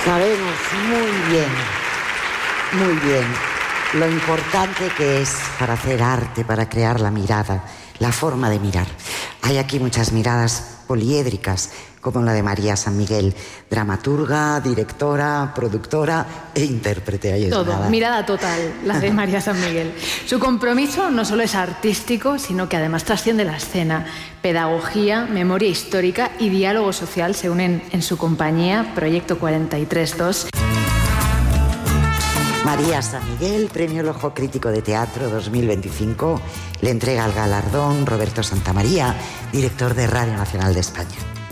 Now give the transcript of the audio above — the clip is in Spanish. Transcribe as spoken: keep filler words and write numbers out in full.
Sabemos muy bien, muy bien, lo importante que es para hacer arte, para crear la mirada, la forma de mirar. Hay aquí muchas miradas poliédricas, como la de María San Miguel, dramaturga, directora, productora e intérprete. Ahí es todo, nada. Mirada total, la de María San Miguel. Su compromiso no solo es artístico, sino que además trasciende la escena. Pedagogía, memoria histórica y diálogo social se unen en su compañía, Proyecto cuarenta y tres dos. María San Miguel, Premio El Ojo Crítico de Teatro dos mil veinticinco, le entrega el galardón Roberto Santamaría, director de Radio Nacional de España.